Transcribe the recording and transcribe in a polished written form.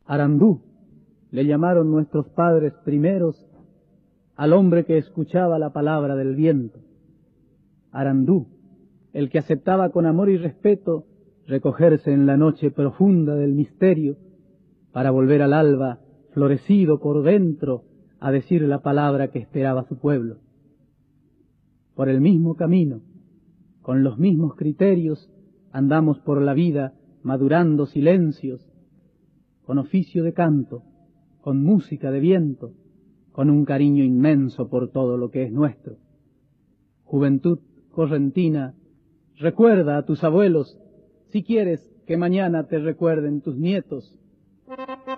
Arandú le llamaron nuestros padres primeros al hombre que escuchaba la palabra del viento. Arandú, el que aceptaba con amor y respeto recogerse en la noche profunda del misterio para volver al alba florecido por dentro a decir la palabra que esperaba su pueblo. Por el mismo camino, con los mismos criterios, andamos por la vida madurando silencios, con oficio de canto, con música de viento, con un cariño inmenso por todo lo que es nuestro. Juventud correntina, recuerda a tus abuelos, si quieres que mañana te recuerden tus nietos.